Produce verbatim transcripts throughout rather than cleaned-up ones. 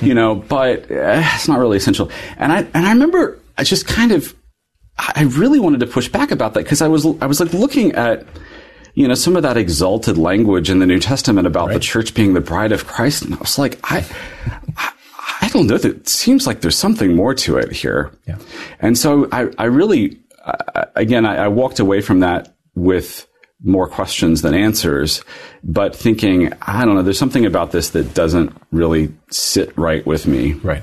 you know, but uh, it's not really essential. And I and I remember I just kind of I really wanted to push back about that because I was I was like looking at, you know, some of that exalted language in the New Testament about right. the church being the bride of Christ, and I was like, I, I, I don't know. It seems like there's something more to it here. Yeah. And so I, I really, uh, again, I, I walked away from that with more questions than answers, but thinking, I don't know, there's something about this that doesn't really sit right with me. Right.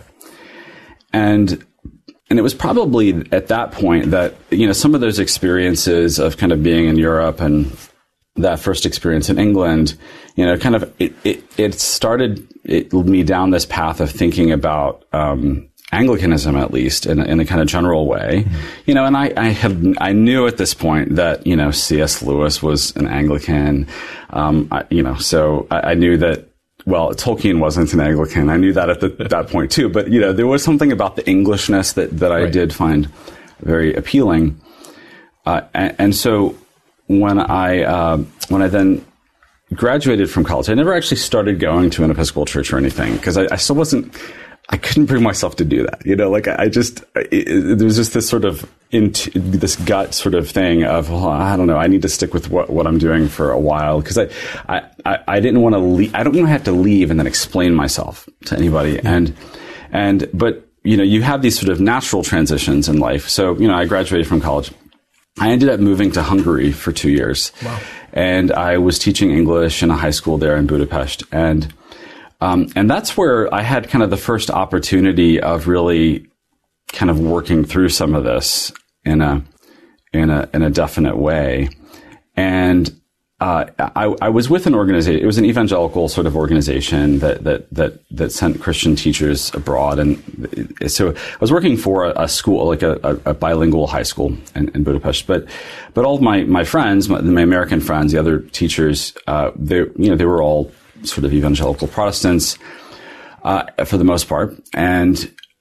And And it was probably at that point that, you know, some of those experiences of kind of being in Europe and that first experience in England, you know, kind of, it, it, it started it, me down this path of thinking about um, Anglicanism, at least in, in a kind of general way, mm-hmm. you know, and I, I have, I knew at this point that, you know, C S Lewis was an Anglican, um, I, you know, so I, I knew that. Well, Tolkien wasn't an Anglican. I knew that at the, that point too. But, you know, there was something about the Englishness that, that I right. did find very appealing. Uh, and, and so when I, uh, when I then graduated from college, I never actually started going to an Episcopal church or anything because I, I still wasn't, I couldn't bring myself to do that. You know, like I, I just, it, there was just this sort of, into this gut sort of thing of, well, I don't know, I need to stick with what, what I'm doing for a while. Cause I, I, I, I didn't want to leave. I don't want to have to leave and then explain myself to anybody. Mm-hmm. And, and, but, you know, you have these sort of natural transitions in life. So, you know, I graduated from college. I ended up moving to Hungary for two years. Wow. And I was teaching English in a high school there in Budapest. And, Um, and that's where I had kind of the first opportunity of really kind of working through some of this in a, in a, in a definite way. And, uh, I, I was with an organization, it was an evangelical sort of organization that, that, that, that sent Christian teachers abroad. And so I was working for a, a school, like a, a, a bilingual high school in, in Budapest. But, but all of my, my friends, my, my American friends, the other teachers, uh, they, you know, they were all sort of evangelical Protestants, uh, for the most part. And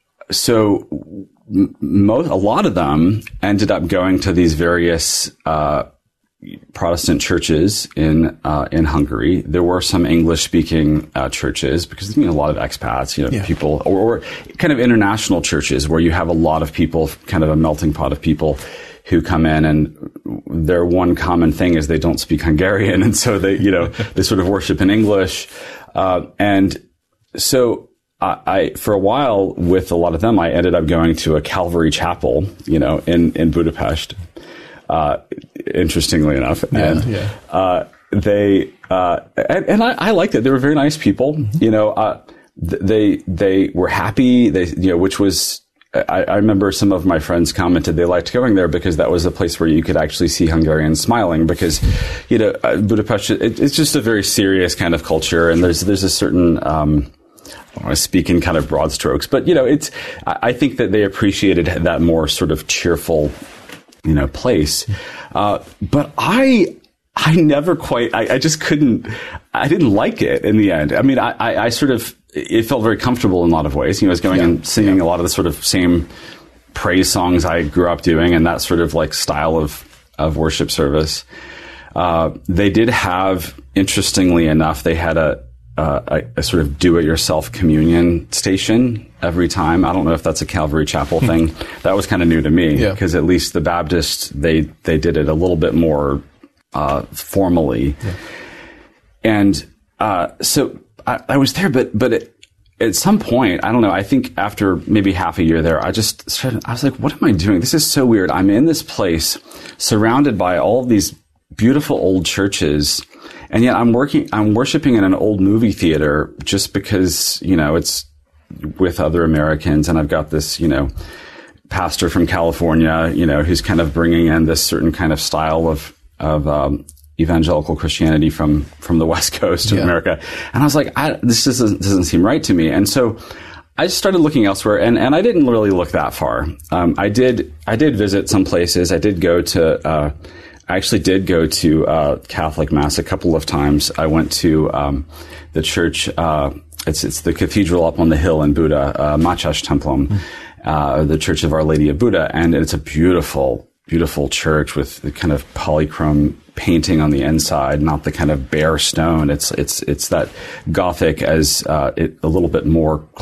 so mo- a lot of them ended up going to these various, uh, Protestant churches in, uh, in Hungary. There were some English speaking, uh, churches because, you know, a lot of expats, you know, yeah. people, or, or kind of international churches where you have a lot of people, kind of a melting pot of people who come in, and their one common thing is they don't speak Hungarian. And so they, you know, they sort of worship in English. Uh, and so I, I, for a while with a lot of them, I ended up going to a Calvary chapel, you know, in, in Budapest, uh, interestingly enough. Yeah, and, yeah. uh, they, uh, and, and I, I liked it. They were very nice people, mm-hmm. you know, uh, th- they, they were happy. They, you know, which was, I, I remember some of my friends commented they liked going there because that was a place where you could actually see Hungarians smiling because, you know, uh, Budapest, it, it's just a very serious kind of culture. And there's, there's a certain, um, I don't want to speak in kind of broad strokes, but, you know, it's, I think that they appreciated that more sort of cheerful, you know, place. Uh, but I, I never quite, I, I just couldn't, I didn't like it in the end. I mean, I, I, I sort of, it felt very comfortable in a lot of ways. You know, I was going yeah, and singing yeah. a lot of the sort of same praise songs I grew up doing and that sort of like style of, of worship service. Uh, they did have, interestingly enough, they had a, a, a sort of do-it-yourself communion station every time. I don't know if that's a Calvary Chapel thing. That was kind of new to me because yeah. at least the Baptists, they, they did it a little bit more, uh, formally. Yeah. And, uh, so, I, I was there, but, but it, at some point, I don't know, I think after maybe half a year there, I just started, I was like, what am I doing? This is so weird. I'm in this place surrounded by all of these beautiful old churches. And yet I'm working, I'm worshiping in an old movie theater just because, you know, it's with other Americans. And I've got this, you know, pastor from California, you know, who's kind of bringing in this certain kind of style of, of, um, evangelical Christianity from, from the West Coast of yeah. America. And I was like, I, this doesn't, doesn't seem right to me. And so I just started looking elsewhere, and, and I didn't really look that far. Um, I did, I did visit some places. I did go to, uh, I actually did go to, uh, Catholic Mass a couple of times. I went to, um, the church, uh, it's, it's the cathedral up on the hill in Buda, uh, Mátyás templom, mm. uh, the Church of Our Lady of Buda. And it's a beautiful, beautiful church with the kind of polychrome painting on the inside, not the kind of bare stone. It's, it's, it's that Gothic as, uh, it, a little bit more